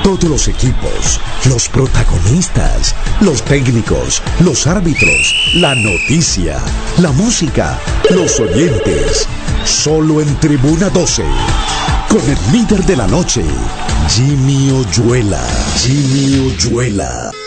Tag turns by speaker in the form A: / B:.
A: Todos los equipos, los protagonistas, los técnicos, los árbitros, la noticia, la música, los oyentes. Solo en Tribuna 12. Con el líder de la noche, Jimmy Oyuela. Jimmy Oyuela.